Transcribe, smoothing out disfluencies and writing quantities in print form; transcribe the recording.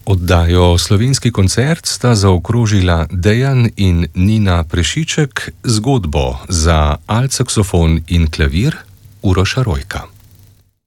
Oddajo Slovenski koncert sta zaokrožila Dejan in Nina Prešiček, zgodbo za alt saksofon in klavir Uroša Rojka.